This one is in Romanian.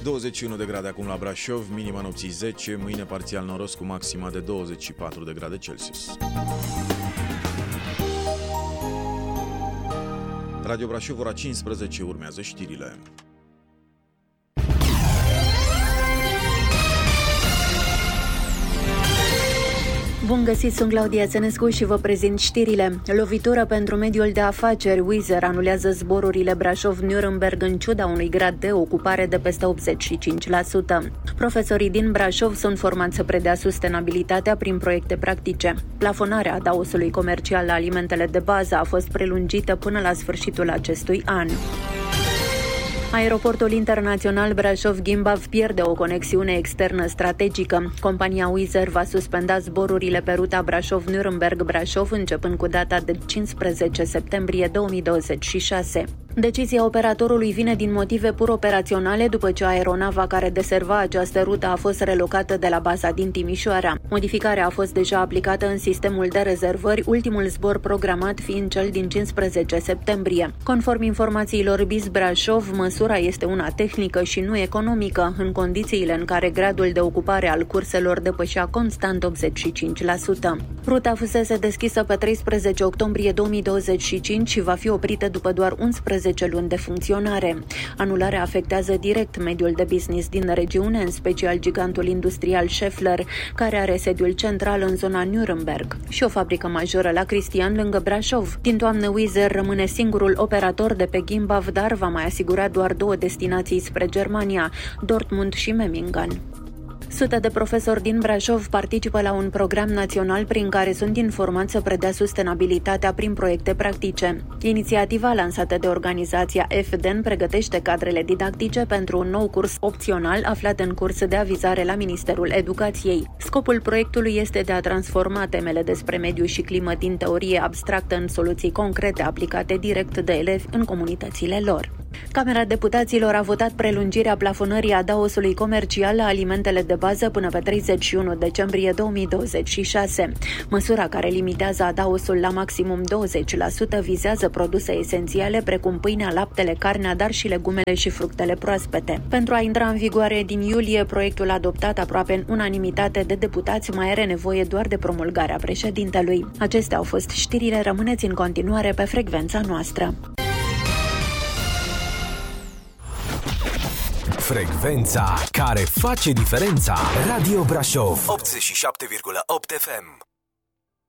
21 de grade acum la Brașov, minima nopții 10, mâine parțial noros cu maxima de 24 de grade Celsius. Radio Brașov, ora 15, urmează știrile. Bun găsit, sunt Claudia Țenescu și vă prezint știrile. Lovitură pentru mediul de afaceri. Wizz Air anulează zborurile Brașov-Nuremberg în ciuda unui grad de ocupare de peste 85%. Profesorii din Brașov sunt formați să predea sustenabilitatea prin proiecte practice. Plafonarea adaosului comercial la alimentele de bază a fost prelungită până la sfârșitul acestui an. Aeroportul internațional Brașov-Gimbav pierde o conexiune externă strategică. Compania Wizz Air va suspenda zborurile pe ruta Brașov-Nuremberg-Brașov începând cu data de 15 septembrie 2026. Decizia operatorului vine din motive pur operaționale după ce aeronava care deserva această rută a fost relocată de la baza din Timișoara. Modificarea a fost deja aplicată în sistemul de rezervări, ultimul zbor programat fiind cel din 15 septembrie. Conform informațiilor BIS Brașov, măsura este una tehnică și nu economică, în condițiile în care gradul de ocupare al curselor depășea constant 85%. Ruta fusese deschisă pe 13 octombrie 2025 și va fi oprită după doar 11 luni de funcționare. Anularea afectează direct mediul de business din regiune, în special gigantul industrial Schaeffler, care are sediul central în zona Nuremberg și o fabrică majoră la Cristian, lângă Brașov. Din toamnă, Wizz Air rămâne singurul operator de pe Gimbav, dar va mai asigura doar 2 destinații spre Germania, Dortmund și Memmingen. Sute de profesori din Brașov participă la un program național prin care sunt informați să predea sustenabilitatea prin proiecte practice. Inițiativa lansată de organizația FDN pregătește cadrele didactice pentru un nou curs opțional aflat în curs de avizare la Ministerul Educației. Scopul proiectului este de a transforma temele despre mediu și climă din teorie abstractă în soluții concrete aplicate direct de elevi în comunitățile lor. Camera Deputaților a votat prelungirea plafonării adaosului comercial la alimentele de bază până pe 31 decembrie 2026. Măsura care limitează adaosul la maximum 20% vizează produse esențiale precum pâinea, laptele, carnea, dar și legumele și fructele proaspete. Pentru a intra în vigoare din iulie, proiectul adoptat aproape în unanimitate de deputați mai are nevoie doar de promulgarea președintelui. Acestea au fost știrile, rămâneți în continuare pe frecvența noastră. Frecvența care face diferența. Radio Brașov 87,8 FM.